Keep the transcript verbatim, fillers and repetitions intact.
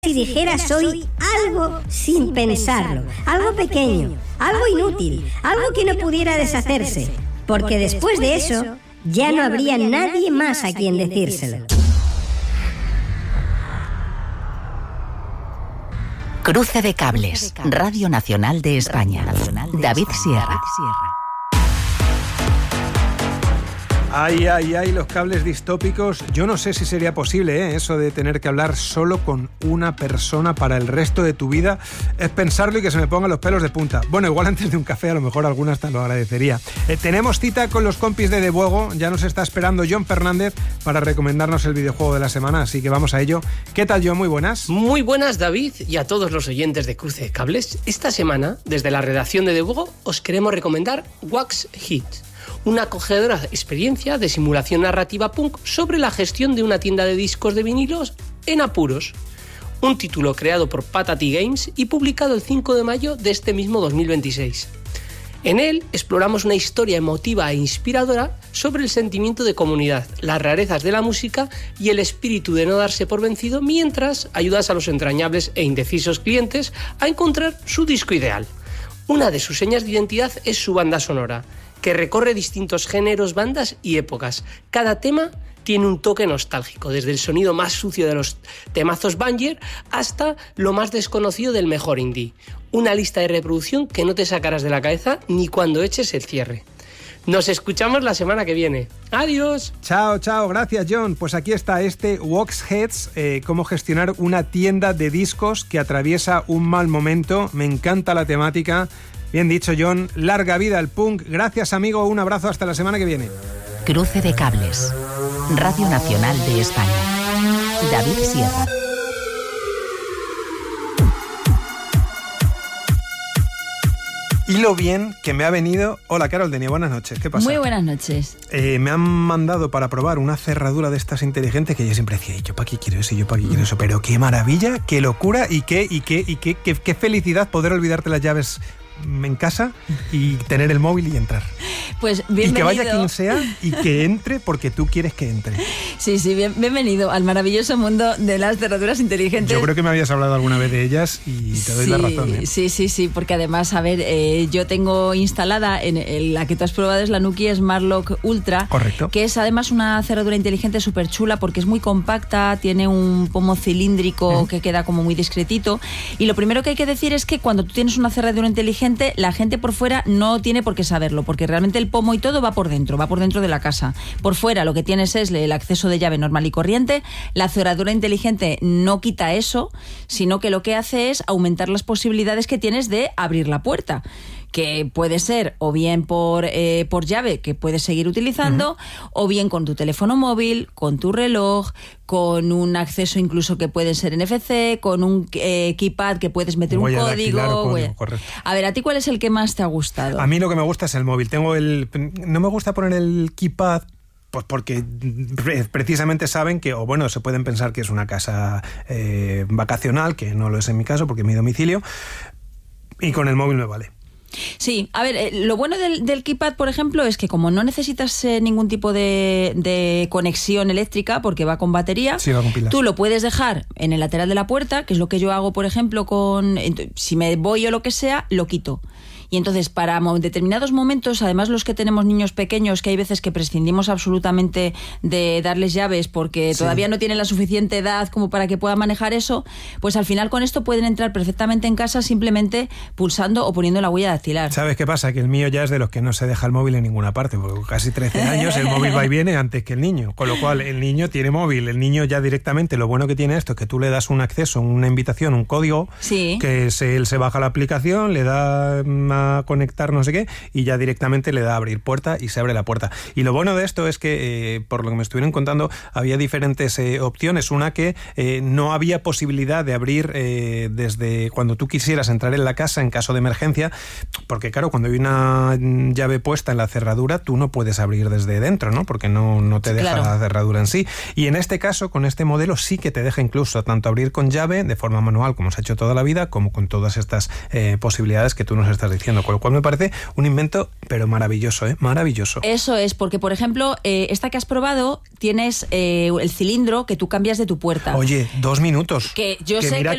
si dijeras hoy algo sin pensarlo, algo pequeño, algo inútil, algo que no pudiera deshacerse, porque después de eso ya no habría nadie más a quien decírselo. Cruce de Cables, Radio Nacional de España. David Sierra. Ay, ay, ay, los cables distópicos. Yo no sé si sería posible, ¿eh? Eso de tener que hablar solo con una persona para el resto de tu vida. Es pensarlo y que se me pongan los pelos de punta. Bueno, igual antes de un café a lo mejor alguna hasta lo agradecería. Eh, tenemos cita con los compis de Debuego. Ya nos está esperando John Fernández para recomendarnos el videojuego de la semana, así que vamos a ello. ¿Qué tal, John? Muy buenas. Muy buenas, David, y a todos los oyentes de Cruce de Cables. Esta semana, desde la redacción de Debuego, os queremos recomendar Wax Hit, una acogedora experiencia de simulación narrativa punk sobre la gestión de una tienda de discos de vinilos en apuros. Un título creado por Patati Games y publicado el cinco de mayo de este mismo dos mil veintiséis. En él exploramos una historia emotiva e inspiradora sobre el sentimiento de comunidad, las rarezas de la música y el espíritu de no darse por vencido mientras ayudas a los entrañables e indecisos clientes a encontrar su disco ideal. Una de sus señas de identidad es su banda sonora, que recorre distintos géneros, bandas y épocas. Cada tema tiene un toque nostálgico, desde el sonido más sucio de los temazos banger hasta lo más desconocido del mejor indie. Una lista de reproducción que no te sacarás de la cabeza ni cuando eches el cierre. Nos escuchamos la semana que viene. ¡Adiós! Chao, chao. Gracias, John. Pues aquí está este Wax Heads, eh, cómo gestionar una tienda de discos que atraviesa un mal momento. Me encanta la temática. Bien dicho, John. Larga vida al punk. Gracias, amigo. Un abrazo. Hasta la semana que viene. Cruce de Cables, Radio Nacional de España. David Sierra. Y lo bien que me ha venido... Hola, Carol Denia, buenas noches. ¿Qué pasa? Muy buenas noches. Eh, me han mandado para probar una cerradura de estas inteligentes que yo siempre decía, ¿y yo para qué quiero eso? ¿Y yo para qué quiero eso? Pero qué maravilla, qué locura y qué, y qué, y qué, qué, qué felicidad poder olvidarte las llaves en casa y tener el móvil y entrar. Pues bienvenido. Y que vaya quien sea y que entre porque tú quieres que entre. Sí, sí, bien, bienvenido al maravilloso mundo de las cerraduras inteligentes. Yo creo que me habías hablado alguna vez de ellas y te doy sí, la razón. ¿eh? Sí, sí, sí, porque además, a ver, eh, yo tengo instalada, en, en la que tú has probado es la Nuki Smart Lock Ultra. Correcto. Que es además una cerradura inteligente súper chula porque es muy compacta, tiene un pomo cilíndrico uh-huh. que queda como muy discretito. Y lo primero que hay que decir es que cuando tú tienes una cerradura inteligente, la gente por fuera no tiene por qué saberlo, porque realmente el pomo y todo va por dentro, va por dentro de la casa. Por fuera lo que tienes es el acceso de llave normal y corriente. La cerradura inteligente no quita eso, sino que lo que hace es aumentar las posibilidades que tienes de abrir la puerta, que puede ser o bien por, eh, por llave, que puedes seguir utilizando, uh-huh. o bien con tu teléfono móvil, con tu reloj, con un acceso incluso que puede ser N F C, con un eh, keypad que puedes meter un código. código correcto. A ver, ¿a ti cuál es el que más te ha gustado? A mí lo que me gusta es el móvil. Tengo el, no me gusta poner el keypad, pues porque precisamente saben que, o bueno, se pueden pensar que es una casa eh, vacacional, que no lo es en mi caso porque es mi domicilio, y con el móvil me vale. Sí, a ver, eh, lo bueno del, del keypad, por ejemplo, es que como no necesitas eh, ningún tipo de, de conexión eléctrica, porque va con batería, sí, va con pilas. Tú lo puedes dejar en el lateral de la puerta, que es lo que yo hago, por ejemplo, con si me voy o lo que sea, lo quito. Y entonces, para determinados momentos, además los que tenemos niños pequeños, que hay veces que prescindimos absolutamente de darles llaves porque sí. todavía no tienen la suficiente edad como para que puedan manejar eso, pues al final con esto pueden entrar perfectamente en casa simplemente pulsando o poniendo la huella dactilar. ¿Sabes qué pasa? Que el mío ya es de los que no se deja el móvil en ninguna parte, porque casi trece años el móvil va y viene antes que el niño, con lo cual el niño tiene móvil, el niño ya directamente, lo bueno que tiene esto es que tú le das un acceso, una invitación, un código, sí. que se, él se baja la aplicación, le da a conectar no sé qué y ya directamente le da a abrir puerta y se abre la puerta. Y lo bueno de esto es que, eh, por lo que me estuvieron contando, había diferentes eh, opciones. Una que eh, no había posibilidad de abrir eh, desde cuando tú quisieras entrar en la casa en caso de emergencia, porque claro, cuando hay una llave puesta en la cerradura, tú no puedes abrir desde dentro, ¿no? Porque no, no te deja claro. la cerradura en sí. Y en este caso, con este modelo, sí que te deja incluso tanto abrir con llave de forma manual, como se ha hecho toda la vida, como con todas estas eh, posibilidades que tú nos estás diciendo. Con lo cual me parece un invento, pero maravilloso, ¿eh? Maravilloso. Eso es, porque por ejemplo, eh, esta que has probado, tienes eh, el cilindro que tú cambias de tu puerta. Oye, dos minutos. Que yo que sé mira que